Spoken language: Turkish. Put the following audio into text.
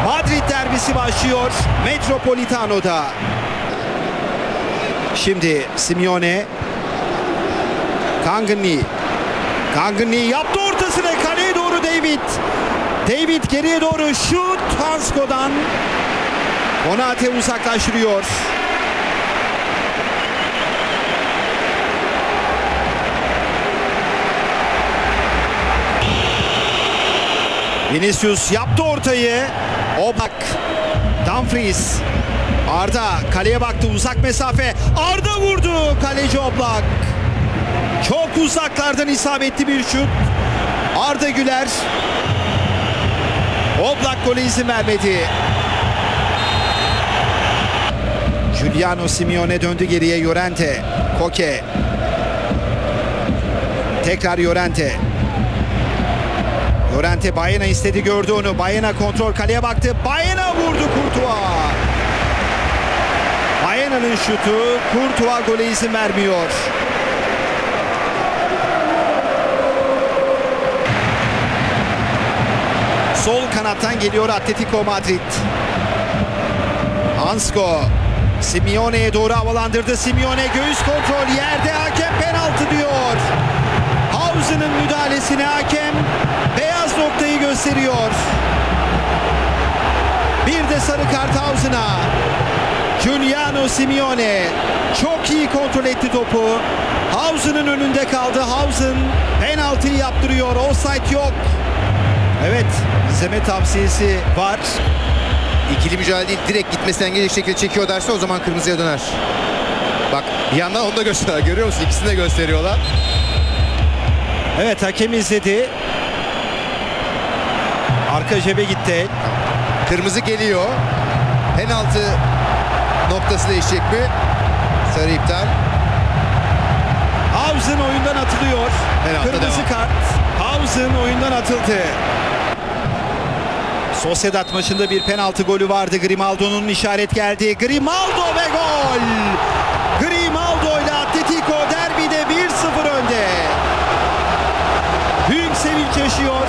Madrid derbisi başlıyor Metropolitano'da. Şimdi Simeone. Kangni yaptı ortasına, kaleye doğru David. David geriye doğru şut, Hansko'dan. Konate uzaklaştırıyor. Vinicius yaptı ortayı. Oblak. Dumfries. Arda kaleye baktı, uzak mesafe. Arda vurdu. Kaleci Oblak. Çok uzaklardan isabetli bir şut. Arda Güler. Oblak gole izin vermedi. Giuliano Simeone döndü geriye. Llorente. Koke. Tekrar Llorente. Llorente Baena istedi, gördü onu. Baena kontrol, kaleye baktı. Baena vurdu, Courtois. Baena'nın şutu, Courtois gole izin vermiyor. Sol kanattan geliyor Atletico Madrid. Hansko Simeone'ye doğru havalandırdı. Simeone göğüs kontrol, yerde, hakem penaltı diyor. Hausen'ın müdahalesine hakem beyaz noktayı gösteriyor. Bir de sarı kart Hausen'a. Giuliano Simeone çok iyi kontrol etti topu. Hausen'ın önünde kaldı. Hausen penaltıyı yaptırıyor. Offside yok. Evet, izleme tavsiyesi var. İkili mücadele değil, direkt gitmesinden gelecek şekilde çekiyor derse o zaman kırmızıya döner. Bak bir yandan onu da gösteriyorlar, görüyor musun? İkisini de gösteriyorlar. Evet, hakem izledi. Arka cebe gitti. Kırmızı geliyor. Penaltı noktası değişecek mi? Sarı iptal. Hausen oyundan atılıyor. Penaltı Kırmızı devam. kart. Hausen oyundan atıldı. Sociedad maçında bir penaltı golü vardı. Grimaldo'nun işaret geldi. Grimaldo ve gol!